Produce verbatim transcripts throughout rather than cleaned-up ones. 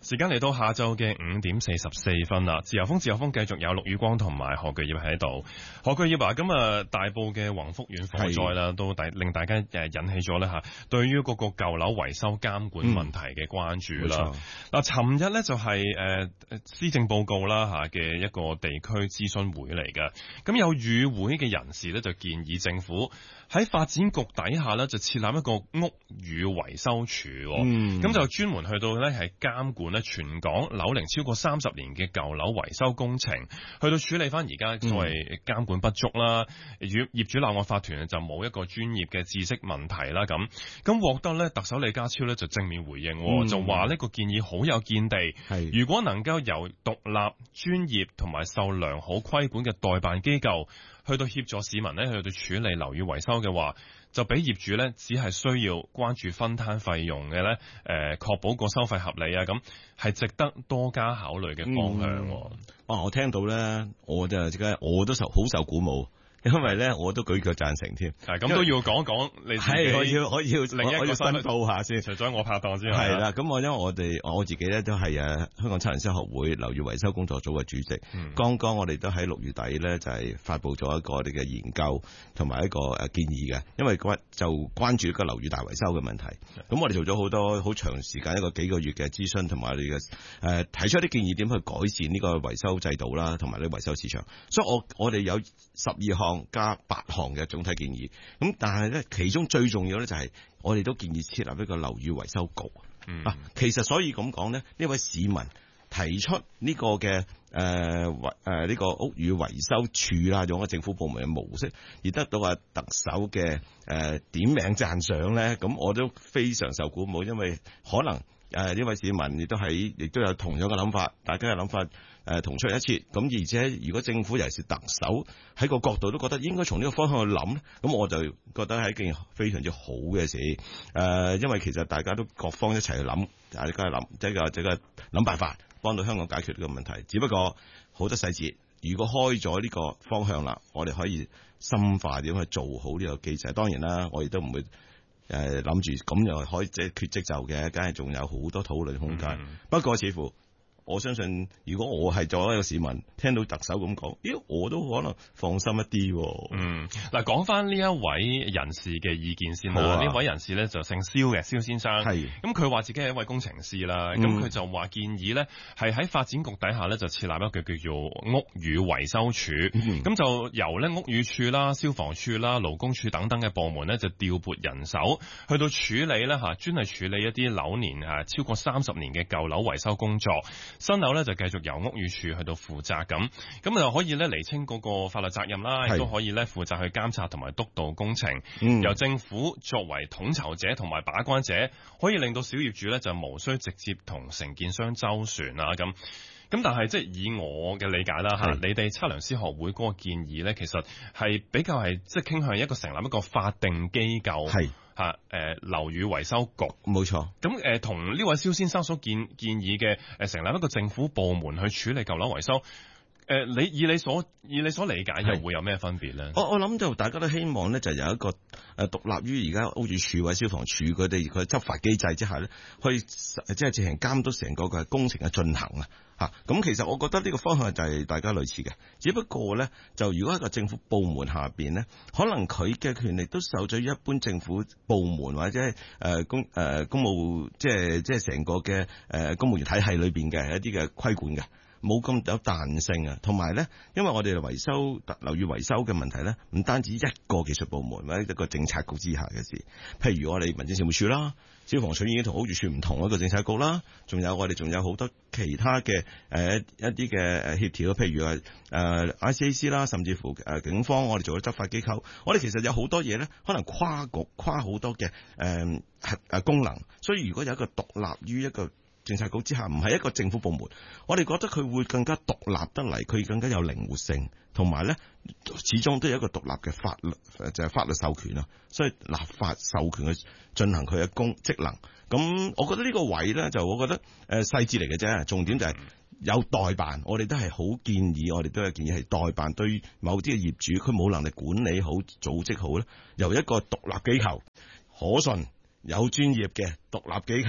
時間嚟到下晝嘅五點四十四分啦，自由風自由風繼續有陸宇光同埋何巨業喺度。何巨業啊，咁啊大埔嘅宏福苑火災啦，都令大家誒引起咗咧吓，對於嗰個舊樓維修監管問題嘅關注啦。嗱、嗯，尋日咧就係誒施政報告啦吓嘅一個地區諮詢會嚟嘅，咁有與會嘅人士咧就建議政府喺發展局底下咧就設立一個屋宇維修處，咁、嗯、就專門去到咧係監管咧全港樓齡超過三十年嘅舊樓維修工程，去到處理翻而家所謂監管不足啦，業、嗯、業主立案法團就冇一個專業嘅知識問題啦，咁咁獲得咧特首李家超咧就正面回應，嗯、就話呢個建議好有見地，如果能夠由獨立專業同埋受良好規管嘅代辦機構去到協助市民咧去到處理樓宇維修嘅話，就俾業主咧只係需要關注分攤費用嘅咧，誒、呃、確保個收費合理啊，咁係值得多加考慮嘅方向。哇、嗯啊！我聽到咧，我就即刻我都受好受鼓舞。因為咧，我都舉腳贊成添。 係咁都要講講你自己。係我要我要另一個申報下先。 除咗我拍檔之外， 係啦。咁我因為我哋我自己咧都係誒香港測量師學會樓宇維修工作組嘅主席。嗯。剛剛我哋都喺六月底咧就係發布咗一個我哋嘅研究同埋一個誒建議嘅，因為就關注一個樓宇大維修嘅問題。咁我哋做咗好多好長時間一個幾個月嘅諮詢，同埋我哋嘅誒提出一啲建議點去改善呢個維修制度啦，同埋呢個維修市場。所以我我哋有十二項。加八項嘅總體建議，咁但係咧，其中最重要咧就係我哋都建議設立一個樓宇維修局。嗯、啊，其實所以咁講咧，呢位市民提出呢個嘅誒維誒呢個屋宇維修處啦，用個政府部門嘅模式，而得到啊特首嘅誒、呃、點名讚賞咧，咁我都非常受鼓舞，因為可能誒呢位市民亦都喺亦都有同樣嘅諗法，大家嘅諗法。誒同出一轍，咁而且如果政府尤其是特首喺個角度都覺得應該從呢個方向去諗，咁我就覺得係一件非常之好嘅事。誒、呃，因為其實大家都各方一齊去諗，大家去諗，即係即係諗辦法，幫到香港解決呢個問題。只不過好多細節，如果開咗呢個方向啦，我哋可以深化點去做好呢個機制。當然啦，我亦都唔會誒諗住咁又可以即係缺職就嘅，梗係仲有好多討論空間。嗯、不過似乎。我相信，如果我係作為一個市民，聽到特首咁講，咦，我都可能放心一啲。 嗯，嗱，講翻呢一位人士嘅意見先啦。呢、啊、位人士咧就姓蕭嘅，蕭先生。係。咁佢話自己係一位工程師啦。咁、嗯、佢就話建議咧，係喺發展局底下咧就設立一個叫做屋宇維修處。咁、嗯、就由咧屋宇署啦、消防處啦、勞工處等等嘅部門咧，就調撥人手去到處理咧嚇，專係處理一啲樓年啊超過三十年嘅舊樓維修工作。新樓咧就繼續由屋宇署去到負責咁，咁就可以咧釐清嗰個法律責任啦，亦都可以咧負責去監察同埋督導工程。嗯、由政府作為統籌者同埋把關者，可以令到小業主咧就無需直接同承建商周旋啦咁。咁但係即係以我嘅理解啦嚇，你哋測量師學會嗰個建議咧，其實係比較係即係傾向一個成立一個法定機構。係。嚇誒樓宇維修局冇錯，咁誒同呢位蕭先生所建建議嘅誒成立一個政府部門去處理舊樓維修，誒、呃、你以你所以你所理解又會有咩分別咧？我我諗就大家都希望咧，就有一個誒獨立於而家屋宇署或者消防處佢哋佢執法機制之下咧，去即係進行監督成個嘅工程嘅進行啊！嚇，咁其實我覺得呢個方向就係大家類似嘅，只不過咧就如果喺個政府部門下邊咧，可能佢嘅權力都受咗一般政府部門或者誒、呃、公誒、呃、公務即係即係成個嘅誒、呃、公務員體系裏邊嘅一啲嘅規管嘅。冇咁有彈性啊，同埋咧，因為我哋維修樓宇維修嘅問題咧，唔單止一個技術部門或者一個政策局之下嘅事，譬如我哋民政事務處啦、消防處已經同屋宇署唔同一個政策局啦，仲有我哋仲有好多其他嘅誒、呃、一啲嘅誒協調，譬如話誒、呃、I C A C 啦，甚至乎誒、呃、警方，我哋做咗執法機構，我哋其實有好多嘢咧，可能跨局跨好多嘅誒誒功能，所以如果有一個獨立於一個政策局之下，唔係一個政府部門，我哋覺得佢會更加獨立得嚟，佢更加有靈活性，同埋咧始終都有一個獨立嘅法律，就係、是、法律授權啊，所以立法授權去進行佢嘅公職能。咁我覺得呢個位咧，就我覺得誒、呃、細節嚟嘅啫，重點就係有代辦，我哋都係好建議，我哋都係建議係代辦，對於某啲嘅業主，佢冇能力管理好、組織好咧，由一個獨立機構可信有專業嘅獨立機構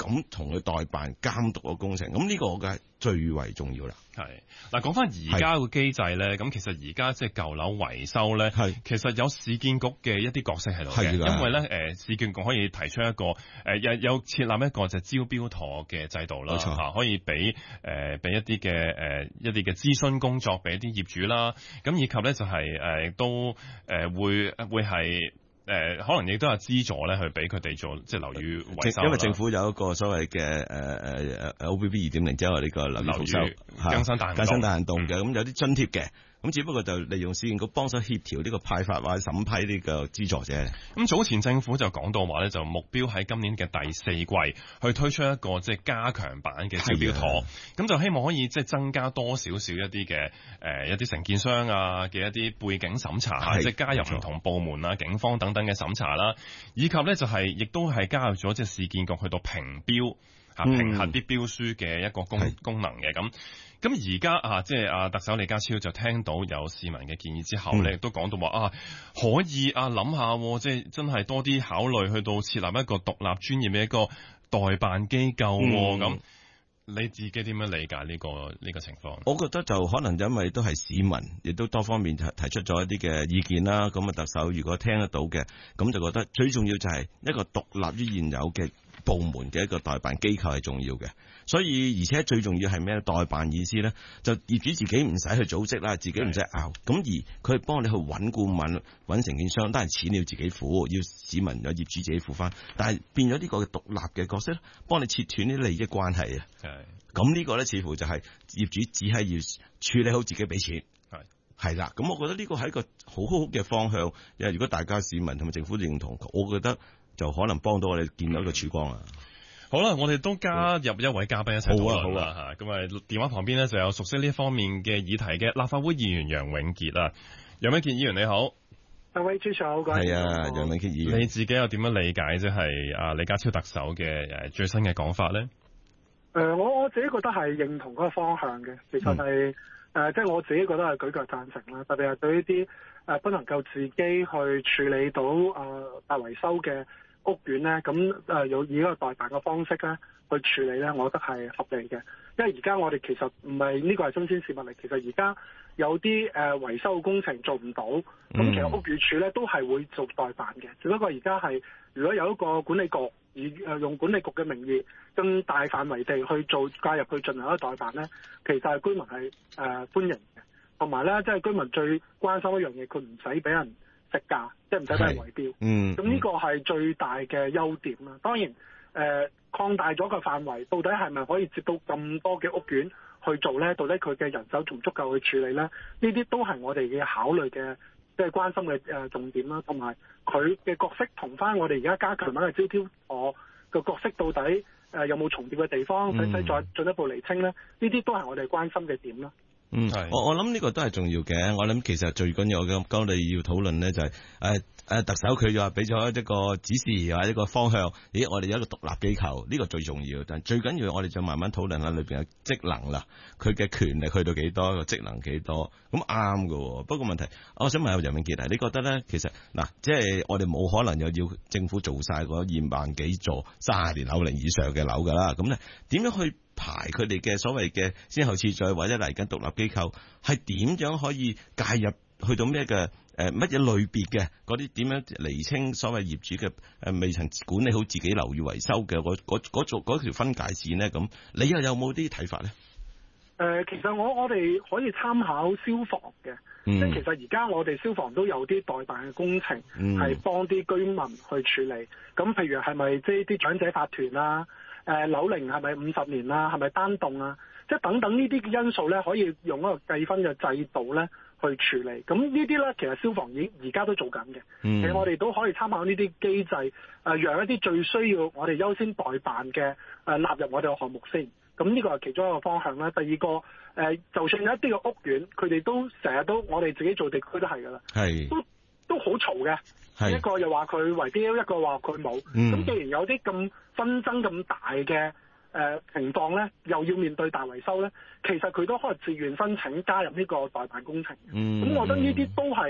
咁同佢代辦監督個工程，咁呢個我覺得係最為重要啦。 係嗱，講翻而家個機制咧，咁其實而家即係舊樓維修咧，係其實有市建局嘅一啲角色喺度嘅，因為咧誒市建局可以提出一個誒有有設立一個就招標妥嘅制度啦，嚇可以俾誒俾一啲嘅誒一啲嘅諮詢工作俾一啲業主啦，咁以及咧就係誒都誒會會係。誒、呃、可能亦都有資助咧，去俾佢哋做即係樓宇維修， 因為政府有一個所謂嘅誒誒誒 O B B 二點零，即係呢個樓宇復修更新大更新大行動嘅，咁、嗯、有啲津貼嘅。咁只不過就利用市建局幫手協調呢個派發或者審批呢個資助啫。咁早前政府就講到話咧，就目標喺今年嘅第四季去推出一個即係加強版嘅招標妥，咁就希望可以即係增加多少少一啲嘅誒一啲承建商啊嘅一啲背景審查，即係加入唔同部門啊、警方等等嘅審查啦，以及咧就係亦都係加入咗即係市建局去到評標啊、嗯、評核啲標書嘅一個功功能嘅咁。咁而家啊，即係啊特首李家超就聽到有市民嘅建議之後咧，亦、嗯、都講到話啊，可以啊諗下，即係真係多啲考慮去到設立一個獨立專業嘅一個代辦機構咁。嗯、你自己點樣理解呢、呢個呢、呢個情況？ 我覺得就可能因為都係市民，亦都多方面提提出咗一啲嘅意見啦。咁啊，特首如果聽得到嘅，咁就覺得最重要就係一個獨立於現有嘅部門嘅一個代辦機構係重要嘅。所以而且最重要係咩？代辦意思咧，就業主自己唔使去組織啦，自己唔使拗，咁而佢係幫你去揾顧問、揾承建商，當然錢你要自己付，要市民有業主自己付翻。但係變咗呢個獨立嘅角色，幫你切斷啲利益關係啊。係，咁呢個咧似乎就係業主只係要處理好自己俾錢。係係啦，咁我覺得呢個係一個好好嘅方向。因為如果大家市民同埋政府認同，我覺得就可能幫到我哋見到一個曙光啊。 好啦，我哋都加入一位嘉賓一齊討論啦嚇。咁啊，電話旁邊呢就有熟悉呢方面嘅議題嘅立法會議員楊永傑啊。楊永傑議員你好， 各位主持好， 係啊，楊永傑議員， 你自己又點樣理解即係啊李家超特首嘅誒最新嘅講法咧？誒、 呃，我我自己覺得係認同嗰個方向嘅，其實係誒，即、嗯、係、呃就是、我自己覺得係舉腳贊成啦。特別係對呢啲誒不能夠自己去處理到誒、呃、大維修嘅屋苑咧，咁誒有以一個代辦嘅方式咧去處理咧，我覺得係合理嘅。因為而家我哋其實唔係呢個係新鮮事物嚟，其實而家有啲誒、呃、維修工程做唔到，咁、嗯、其實屋宇署咧都係會做代辦嘅。只不過而家係如果有一個管理局以誒用管理局嘅名義，更大範圍地去做介入去進行一個代辦咧，其實係居民係誒、呃、歡迎嘅。同埋咧，即係居民最關心一樣嘢，佢唔使俾人食價，即係唔使俾人圍標。嗯，咁呢個係最大嘅優點啦。當然，誒、呃、擴大咗個範圍，到底係咪可以接到咁多嘅屋苑去做咧？到底佢嘅人手足唔足夠去處理咧？呢啲都係我哋嘅考慮嘅，即係關心嘅誒重點啦。同埋佢嘅角色同翻我哋而家加強版嘅招標妥嘅角色，到底誒有冇重疊嘅地方，使唔使再進一步釐清咧？呢啲都係我哋關心嘅點啦。 嗯，我我諗呢個都係重要嘅。我諗其實最緊要嘅，今日要討論呢就係誒誒特首佢就話俾咗一個指示或者一個方向。咦，我哋有一個獨立機構，呢個最重要。但係最緊要我哋就慢慢討論下裏邊嘅職能啦，佢嘅權力去到幾多，個職能幾多，咁啱㗎。不過問題，我想問下楊永傑啊，你覺得咧，其實嗱，即係我哋冇可能又要政府做晒嗰二萬幾座三十年樓齡以上嘅樓㗎啦。咁咧點樣去排佢哋嘅所謂嘅先後次序，或者嚟緊獨立機構係點樣可以介入去到咩嘅誒乜嘢類別嘅嗰啲，點樣釐清所謂業主嘅誒未曾管理好自己樓宇維修嘅嗰嗰嗰條嗰條分界線咧？咁你又有冇啲睇法咧？誒、 呃，其實我我哋可以參考消防嘅，嗯、即係其實而家我哋消防都有啲代辦嘅工程係幫啲居民去處理。咁譬如係咪即係啲長者法團啊？誒樓齡係咪五十年啊？係咪單棟啊？即係等等呢啲嘅因素咧，可以用一個計分嘅制度咧去處理。咁呢啲咧，其實消防已而家都做緊嘅。嗯、其實我哋都可以參考呢啲機制，誒、呃、讓一啲最需要我哋優先代辦嘅誒、呃、納入我哋嘅項目先。咁呢個係其中一個方向啦。第二個誒、呃，就算有一啲嘅屋苑，佢哋都成日都我哋自己做地區都係㗎啦，係都都好嘈嘅。一個又話佢圍標，一個話佢冇。咁、嗯、既然有啲咁紛爭咁大嘅誒、呃、情況咧，又要面對大維修咧，其實佢都可以自願申請加入呢個代辦工程。咁、嗯、我覺得呢啲都係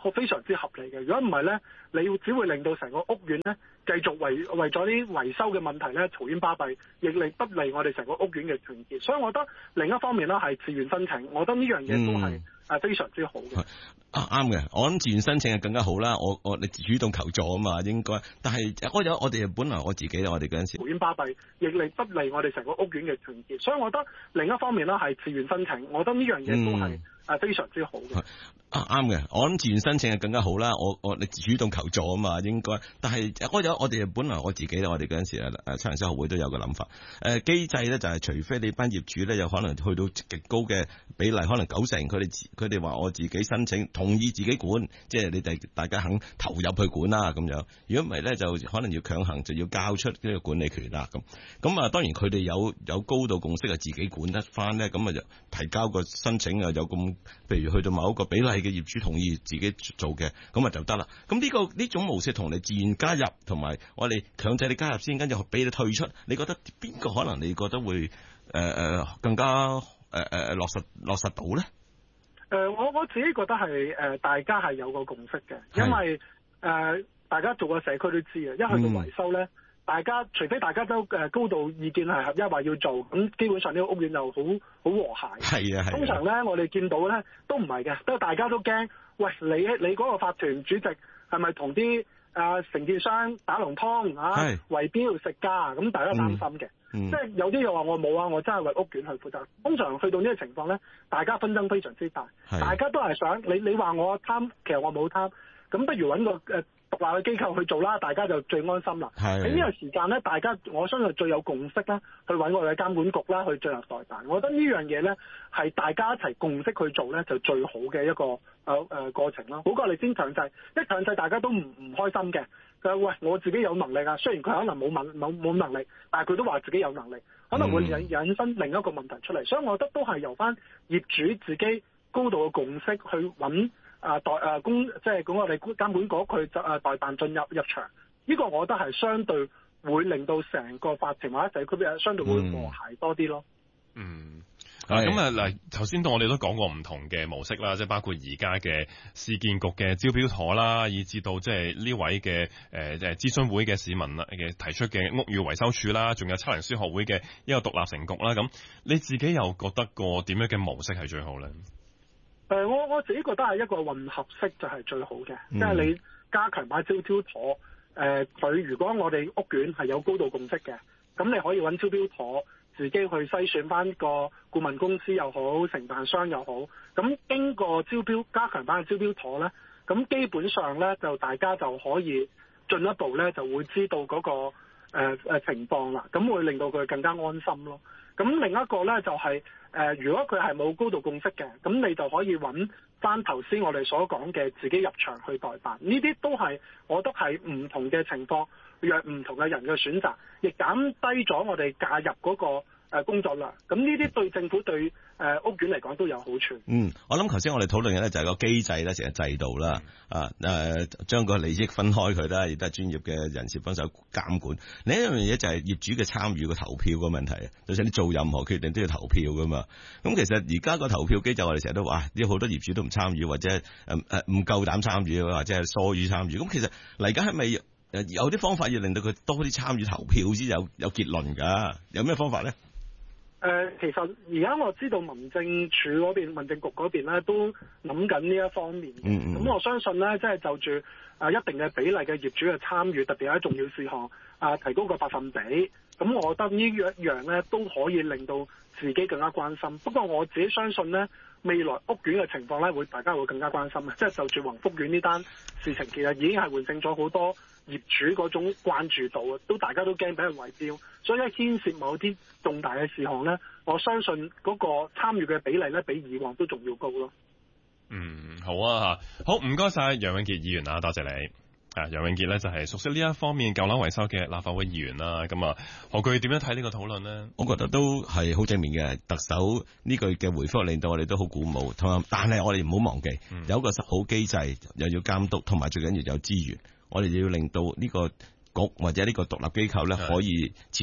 非常之合理嘅。如果唔係咧，你要只會令到成個屋苑咧繼續為為咗啲維修嘅問題咧嘈喧巴閉，亦利不利我哋成個屋苑嘅團結。所以我覺得另一方面咧係自願申請，我覺得呢樣嘢都係係非常之好嘅。 嗯啊啱嘅，我諗自願申請係更加好啦。我我你主動求助啊嘛，應該。但係我有我哋本來我自己我哋嗰陣時， 嘈喧巴閉，亦利不利我哋成個屋苑嘅團結。所以我覺得另一方面咧係自願申請，我覺得呢樣嘢都係係非常之好嘅。 啊啱嘅，我諗自願申請係更加好啦。我我你主動求助啊嘛，應該。但係我有我哋本來我自己我哋嗰陣時誒七人修學會都有個諗法。誒、呃、機制咧就係、是、除非你班業主咧有可能去到極高嘅比例，可能九成佢哋佢哋話我自己申請。同意自己管，即係你哋大家肯投入去管啦咁樣。如果唔係咧，就可能要強行就要交出呢個管理權啦咁。咁啊，當然佢哋有有高度共識啊，自己管得翻咧，咁啊就提交個申請啊，有咁譬如去到某一個比例嘅業主同意自己做嘅，咁啊就得啦。咁呢個呢種模式同你自願加入，同埋我哋強制你加入先，跟住俾你退出，你覺得邊個可能你覺得會誒誒、呃、更加誒誒、呃、落實落實到咧？ 誒、呃，我我自己覺得係誒、呃，大家係有個共識嘅，因為誒、呃，大家做個社區都知啊，一去到維修咧、嗯，大家除非大家都誒高度意見係合一，話要做，咁基本上呢個屋苑就好好和諧。係啊，通常咧，我哋見到咧都唔係嘅，都大家都驚，喂，你你嗰個法團主席係咪同啲誒承建商打龍通啊，圍標食價，咁大家擔心嘅。嗯嗯、即係有啲又話我冇啊，我真係為屋苑去負責。通常去到呢個情況咧，大家紛爭非常之大，大家都係想你你話我貪，其實我冇貪，咁不如揾個誒獨立嘅機構去做啦，大家就最安心啦。喺呢個時間咧，大家我相信最有共識啦，去揾我哋監管局啦，去進入代辦。我覺得呢樣嘢咧係大家一齊共識去做咧，就最好嘅一個誒誒、呃呃、過程啦。好過你先強制，一強制大家都唔唔開心嘅。佢話喂，我自己有能力啊，雖然佢可能冇能冇冇能力，但係佢都話自己有能力，可能會引引申另一個問題出嚟、嗯。所以我覺得都係由翻業主自己高度嘅共識去揾啊代啊公，即係講我哋監管局去啊代辦進入入場。呢、這個我覺得係相對會令到成個法庭或者社區相對會和諧多啲咯。 嗯。啊，咁啊嗱，頭先我哋都講過唔同嘅模式啦，即係包括而家嘅市建局嘅招標妥啦，以至到即係呢位嘅誒即係諮詢會嘅市民啦嘅提出嘅屋宇維修處啦，仲有測量師學會嘅一個獨立成局啦。咁你自己又覺得個點樣嘅模式係最好咧？誒、 呃，我我自己覺得係一個混合式就係最好嘅，即、嗯、係、就是、你加強把招標妥。誒、呃，佢如果我哋屋苑係有高度共識嘅，咁你可以揾招標妥。自己去篩選翻個顧問公司又好，承辦商又好，咁經過招標加強版嘅招標妥呢，咁基本上呢，就大家就可以進一步呢，就會知道嗰、那個誒、呃、情況啦，咁會令到佢更加安心咯。咁另一個呢，就係、是、誒、呃，如果佢係冇高度共識嘅，咁你就可以揾翻頭先我哋所講嘅自己入場去代辦，呢啲都係我覺得係唔同嘅情況。讓唔同嘅人嘅選擇，亦減低咗我哋介入嗰個誒工作量。咁呢啲對政府對誒屋苑嚟講都有好處。嗯， 我諗頭先我哋討論嘅咧就係個機制咧，成個制度啦，啊誒將個利益分開佢啦，亦都係專業嘅人士幫手監管。另一樣嘢就係業主嘅參與個投票個問題。就算你做任何決定都要投票噶嘛。咁其實而家個投票機制我哋成日都話，有好多業主都唔參與，或者誒誒唔夠膽參與，或者係疏於參與。咁其實嚟緊係咪？有啲方法要令到佢多啲參與投票先有有結論㗎，有咩方法咧？誒、 呃，其實而家我知道民政處嗰邊、民政局嗰邊咧都諗緊呢一方面嘅。咁、嗯嗯、我相信咧，即係就住啊一定嘅比例嘅業主嘅參與，特別係重要事項啊，提高個百分比。咁我覺得呢一樣咧都可以令到自己更加關心。不過我自己相信咧，未來屋苑嘅情況咧會大家會更加關心嘅。即係就住宏福苑呢單事情，其實已經係喚醒咗好多業主嗰種關注度啊，都大家都驚俾人圍標，所以一牽涉某啲重大嘅事項咧，我相信嗰個參與嘅比例咧比以往都仲要高咯。 嗯，好啊吓，好唔該晒楊永杰議員啊，多謝你。啊，楊永杰咧就係熟悉呢一方面舊樓維修嘅立法會議員啦。咁啊，何巨點樣睇呢個討論呢？ 我覺得都係好正面嘅，特首呢句嘅回覆令到我哋都好鼓舞。同埋，但係我哋唔好忘記，嗯、有一個好機制，又要監督，同埋最緊要有資源。我哋要令到呢個局或者呢個獨立機構咧可以持續，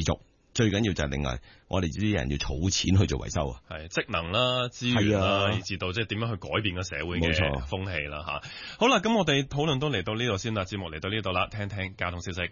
最緊要就係另外，我哋呢啲人要儲錢去做維修啊， 係職能啦、資源啦，以至到即係點樣去改變個社會嘅風氣啦嚇。好啦，咁我哋討論都嚟到呢度先啦，節目嚟到呢度啦，聽聽交通消息。